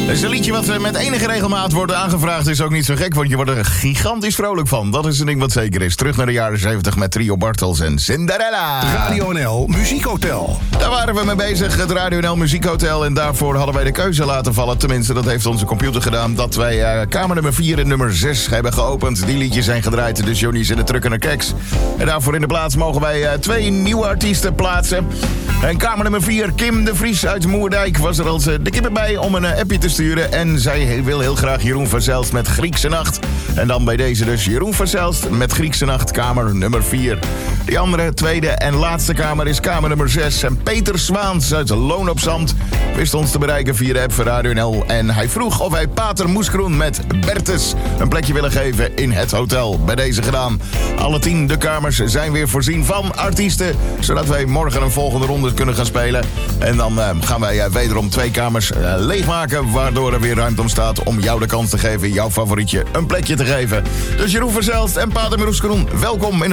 Dat is een liedje wat met enige regelmaat wordt aangevraagd. Is ook niet zo gek, want je wordt er gigantisch vrolijk van. Dat is een ding wat zeker is. Terug naar de jaren 70 met Trio Bartels en Cinderella. Radio NL Muziekhotel. Daar waren we mee bezig, het Radio NL Muziekhotel. En daarvoor hadden wij de keuze laten vallen. Tenminste, dat heeft onze computer gedaan. Dat wij kamer nummer 4 en nummer 6 hebben geopend. Die liedjes zijn gedraaid, dus Johnny's en de Truck en de Keks. En daarvoor in de plaats mogen wij 2 nieuwe artiesten plaatsen. En kamer nummer 4, Kim de Vries uit Moerdijk, was er als de kippen bij om een appje te sturen. En zij wil heel graag Jeroen van Zelst met Griekse Nacht. En dan bij deze dus Jeroen van Zelst met Griekse Nacht, kamer nummer 4. Die andere, tweede en laatste kamer is kamer nummer 6. En Peter Zwaans uit Loon op Zand wist ons te bereiken via de app van Radio NL. En hij vroeg of wij Pater Moeskroen met Bertus een plekje willen geven in het hotel. Bij deze gedaan. Alle 10 de kamers zijn weer voorzien van artiesten, zodat wij morgen een volgende ronde kunnen gaan spelen. En dan gaan wij wederom 2 kamers leegmaken, waardoor er weer ruimte ontstaat om jou de kans te geven, jouw favorietje, een plekje te geven. Dus Jeroen van Zelst en Pater Moeskroen, welkom in